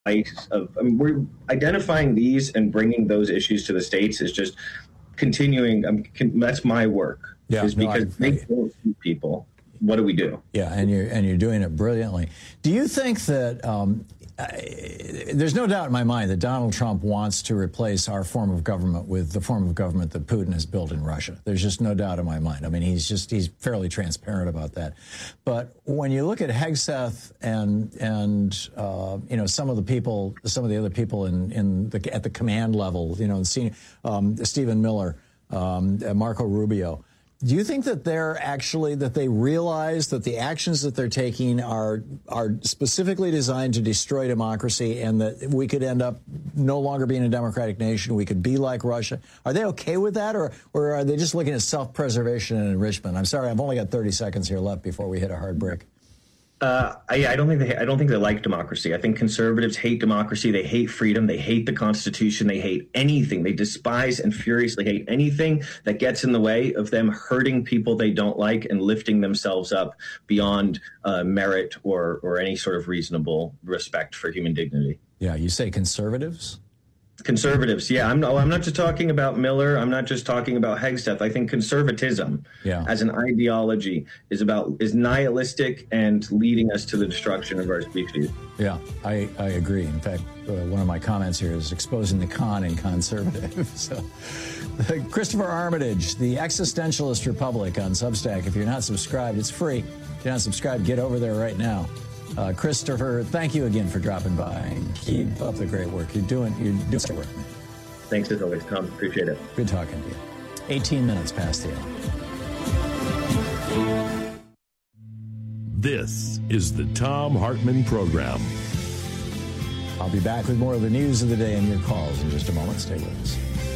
of, I mean, we're identifying these and bringing those issues to the states is just continuing. That's my work. Yeah, is because they don't see people. What do we do? Yeah, and you're doing it brilliantly. Do you think that there's no doubt in my mind that Donald Trump wants to replace our form of government with the form of government that Putin has built in Russia? There's just no doubt in my mind. I mean, he's fairly transparent about that. But when you look at Hegseth and some of the other people at the command level, Stephen Miller, Marco Rubio. Do you think that they realize that the actions that they're taking are specifically designed to destroy democracy, and that we could end up no longer being a democratic nation? We could be like Russia. Are they okay with that, or are they just looking at self-preservation and enrichment? I'm sorry, I've only got 30 seconds here left before we hit a hard break. I don't think they like democracy. I think conservatives hate democracy. They hate freedom. They hate the Constitution. They hate anything. They despise and furiously hate anything that gets in the way of them hurting people they don't like and lifting themselves up beyond merit or any sort of reasonable respect for human dignity. Yeah, you say conservatives? Conservatives, yeah. I'm not just talking about Miller. I'm not just talking about Hegseth. I think conservatism as an ideology is nihilistic and leading us to the destruction of our species. Yeah, I agree. In fact, one of my comments here is exposing the con in conservative. So, Christopher Armitage, The Existentialist Republic on Substack. If you're not subscribed, it's free. If you're not subscribed, get over there right now. Christopher, thank you again for dropping by, and keep up the great work. You're doing great work. Thanks as always, Tom. Appreciate it. Good talking to you. 18 minutes past the hour. This is the Thom Hartmann Program. I'll be back with more of the news of the day and your calls in just a moment. Stay with us.